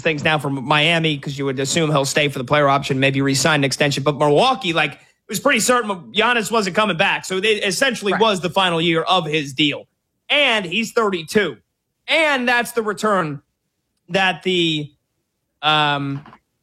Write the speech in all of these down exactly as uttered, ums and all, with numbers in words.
things now for Miami because you would assume he'll stay for the player option, maybe re-sign an extension. But Milwaukee, like, it was pretty certain Giannis wasn't coming back. So it essentially right. was the final year of his deal. And he's thirty-two. And that's the return that the um,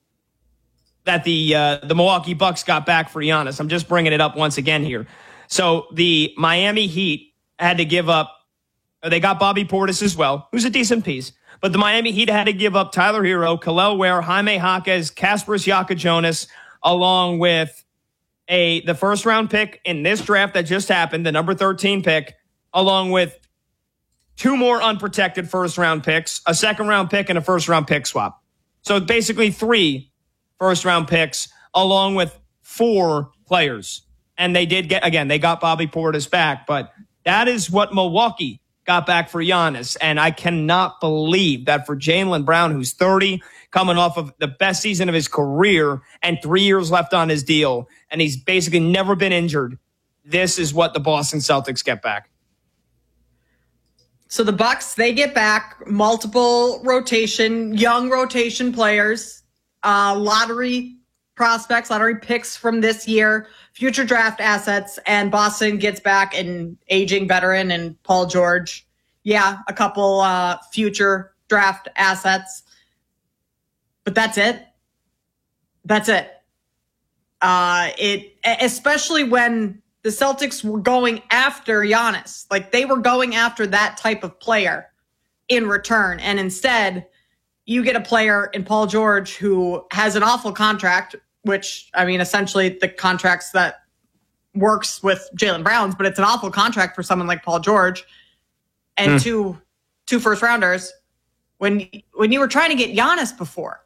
that the uh, the Milwaukee Bucks got back for Giannis. I'm just bringing it up once again here. So the Miami Heat had to give up. They got Bobby Portis as well, who's a decent piece. But the Miami Heat had to give up Tyler Hero, Kel'el Ware, Jaime Jaquez, Kasparis Yaka-Jonas, along with a the first round pick in this draft that just happened, the number thirteen pick, along with two more unprotected first round picks, a second round pick, and a first round pick swap. So basically three first round picks along with four players. And they did get, again, they got Bobby Portis back, but that is what Milwaukee got back for Giannis. And I cannot believe that for Jaylen Brown, who's thirty, coming off of the best season of his career and three years left on his deal, and he's basically never been injured, this is what the Boston Celtics get back. So the Bucks, they get back multiple rotation, young rotation players, uh, lottery prospects, lottery picks from this year, future draft assets, and Boston gets back an aging veteran and Paul George. Yeah, a couple uh, future draft assets. But that's it. That's it. Uh, it especially when the Celtics were going after Giannis. Like, they were going after that type of player in return. And instead, you get a player in Paul George who has an awful contract, which, I mean, essentially the contracts that works with Jaylen Brown's, but it's an awful contract for someone like Paul George, and mm. two two first rounders when when you were trying to get Giannis before.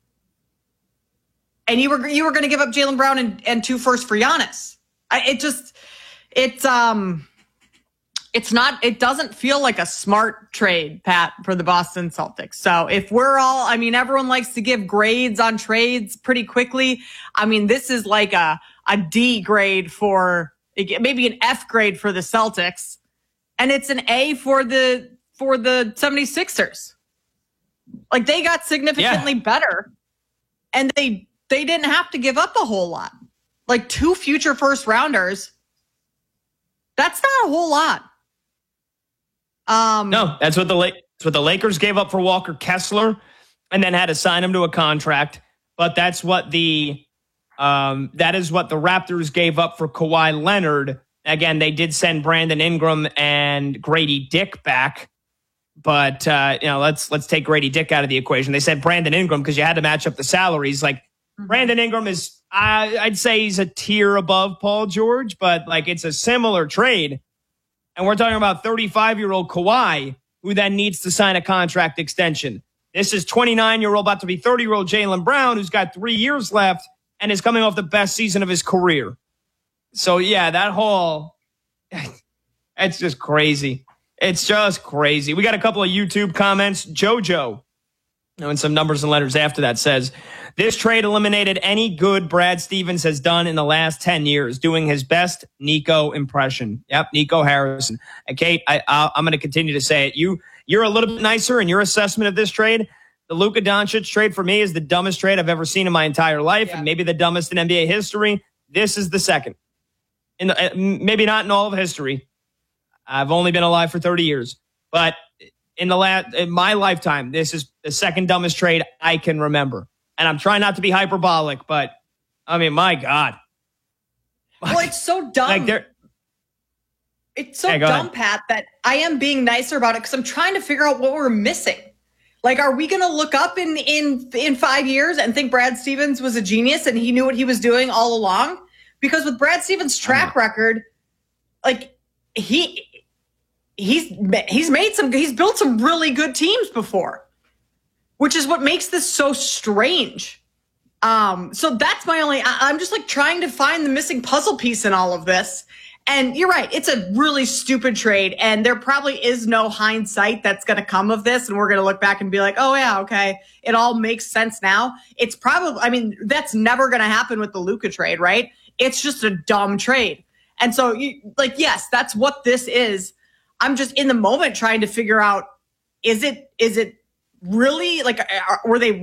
And you were you were going to give up Jaylen Brown and, and two firsts for Giannis. I, it just it's um it's not it doesn't feel like a smart trade, Pat, for the Boston Celtics. So if we're all, I mean, everyone likes to give grades on trades pretty quickly. I mean, this is like a a D grade for maybe an F grade for the Celtics, and it's an A for the for the seventy-sixers. Like, they got significantly yeah. better, and they they didn't have to give up a whole lot. Like, two future first rounders, that's not a whole lot. Um, no, that's what the that's what the Lakers gave up for Walker Kessler, and then had to sign him to a contract. But that's what the um, that is what the Raptors gave up for Kawhi Leonard. Again, they did send Brandon Ingram and Grady Dick back, but uh, you know, let's let's take Grady Dick out of the equation. They said Brandon Ingram because you had to match up the salaries. Like, mm-hmm. Brandon Ingram is, I, I'd say he's a tier above Paul George, but like, it's a similar trade. And we're talking about thirty-five-year-old Kawhi, who then needs to sign a contract extension. This is twenty-nine-year-old, about to be thirty-year-old Jaylen Brown, who's got three years left and is coming off the best season of his career. So, yeah, that whole, it's just crazy. It's just crazy. We got a couple of YouTube comments. JoJo, and some numbers and letters after that, says, this trade eliminated any good Brad Stevens has done in the last ten years, doing his best Nico impression. Yep, Nico Harrison. And Kate, I, I, I'm going to continue to say it. You, you're a little bit nicer in your assessment of this trade. The Luka Doncic trade for me is the dumbest trade I've ever seen in my entire life, yeah. and maybe the dumbest in N B A history. This is the second. In the, maybe not in all of history. I've only been alive for thirty years, but in the last, in my lifetime, this is the second dumbest trade I can remember. And I'm trying not to be hyperbolic, but I mean, my God. Well, it's so dumb. Like they're, it's so yeah, dumb, ahead. Pat, that I am being nicer about it because I'm trying to figure out what we're missing. Like, are we going to look up in, in, in five years and think Brad Stevens was a genius and he knew what he was doing all along? Because with Brad Stevens' track record, like, he he's he's made some he's built some really good teams before, which is what makes this so strange. Um, so that's my only. I, I'm just like trying to find the missing puzzle piece in all of this. And you're right, it's a really stupid trade, and there probably is no hindsight that's going to come of this, and we're going to look back and be like, oh yeah, okay, it all makes sense now. It's probably, I mean, that's never going to happen with the Luka trade, right? It's just a dumb trade. And so, you, like, yes, that's what this is. I'm just in the moment trying to figure out, is it is it really, like, are, were they